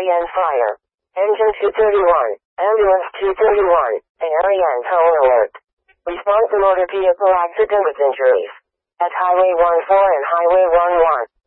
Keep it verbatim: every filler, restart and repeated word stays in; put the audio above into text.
Ariane fire. Engine two thirty-one. Ambulance two thirty-one. Ariane tow alert. Response to motor vehicle accident with injuries. At Highway one four and Highway one one.